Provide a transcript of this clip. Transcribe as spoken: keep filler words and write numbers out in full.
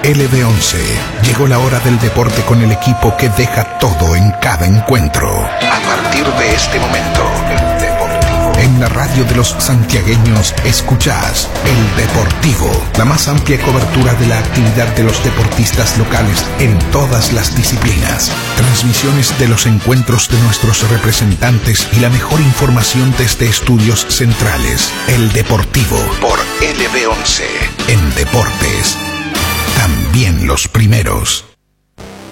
L B once. Llegó la hora del deporte con el equipo que deja todo en cada encuentro. A partir de este momento, el Deportivo. En la radio de los santiagueños escuchás El Deportivo, la más amplia cobertura de la actividad de los deportistas locales en todas las disciplinas. Transmisiones de los encuentros de nuestros representantes y la mejor información desde estudios centrales. El Deportivo por L B once. En deportes, también los primeros.